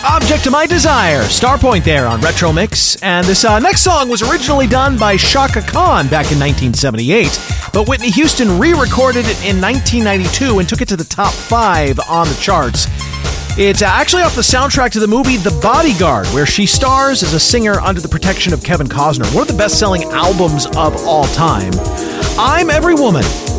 Object of My Desire, Starpoint there on Retro Mix. And this next song was originally done by Chaka Khan back in 1978, but Whitney Houston re-recorded it in 1992 and took it to the top 5 on the charts. It's actually off the soundtrack to the movie The Bodyguard, where she stars as a singer under the protection of Kevin Costner, one of the best-selling albums of all time. I'm Every Woman